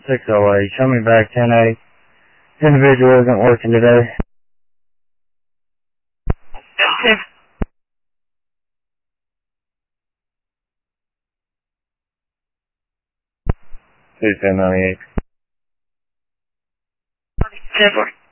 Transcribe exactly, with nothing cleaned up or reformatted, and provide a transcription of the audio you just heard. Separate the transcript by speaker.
Speaker 1: six oh eight. Show me back ten eight. Individual isn't working today. two ten ninety-eight.
Speaker 2: Ten four.